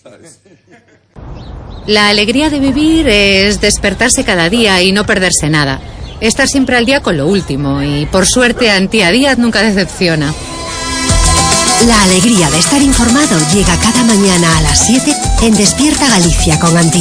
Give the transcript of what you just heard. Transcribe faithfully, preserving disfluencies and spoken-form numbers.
¿sabes? La alegría de vivir es despertarse cada día y no perderse nada. Estar siempre al día con lo último y, por suerte, Antía Díaz nunca decepciona. La alegría de estar informado llega cada mañana a las siete en Despierta Galicia con Antía.